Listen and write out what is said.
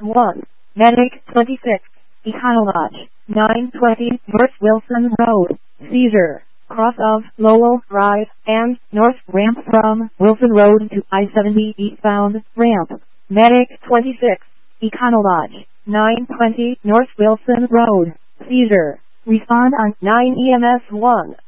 1. Medic 26. Econolodge 920 North Wilson Road. Seizure. Cross of Lowell Drive and North Ramp from Wilson Road to I-70 eastbound ramp. Medic 26. Econolodge 920 North Wilson Road. Seizure. Respond on 9 EMS 1.